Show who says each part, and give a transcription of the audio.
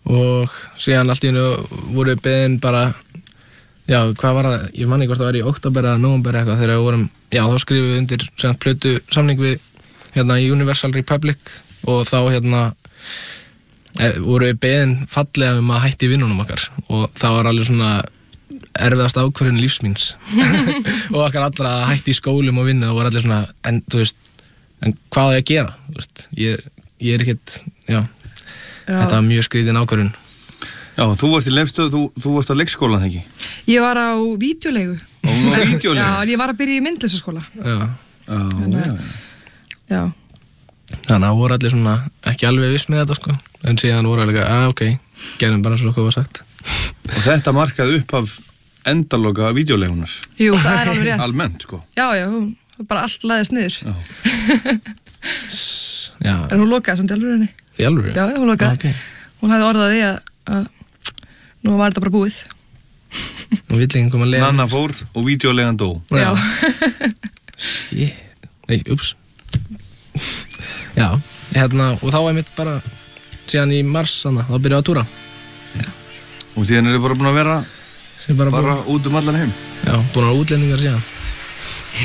Speaker 1: og síðan allt í einu voru beðin bara, já, hvað var það, ég man ekki hvort það var í október eða nóvember eitthvað þegar við vorum, já, þá skrifum við undir sem plötu samning við hérna Universal Republic og þá hérna voru við beðin fallega að hætta í vinnunum okkar og það var alveg svona erfiðast ákvörðun lífsmíns og okkar allra að hætta í skólum og vinna og voru allir svona, en þú veist, en hvað á ég að gera, þú veist, ég er ekkert, já, þetta var mjög skrítin ákvörðun.
Speaker 2: Já, þú varst í Leifsstöð, þú varst á leikskóla, þegar ekki?
Speaker 3: Ég var á vídeolegu.
Speaker 2: Á vídeolegu?
Speaker 3: Já, en ég var að byrja í myndlistaskóla. Já.
Speaker 1: Þannig að voru allir svona ekki alveg viss með þetta, sko, en síðan voru allir, ok, gerum bara svo hvað var sagt.
Speaker 2: Og þetta markaði upp af endaloka vídeolegunar?
Speaker 3: Jú, það er alveg rétt.
Speaker 2: Almennt, sko?
Speaker 3: Já, bara allt laðist niður.
Speaker 1: Já.
Speaker 3: En hún lokaði samt í alvörinni.
Speaker 1: Í alvöru?
Speaker 3: Já, hún lokaði.
Speaker 1: Okay.
Speaker 3: Hún hafði orðað því að nú var þetta bara búið.
Speaker 1: Hún vill ekki koma að lega.
Speaker 2: Nanna fór og vídeolegan dó.
Speaker 3: Já.
Speaker 1: Nei, ups. Já, hérna, og þá mitt bara síðan í mars, þá byrjaði að túra.
Speaker 2: Já. Og síðan bara búin að vera bara út allan heim.
Speaker 1: Já, búin að útlendingar síðan.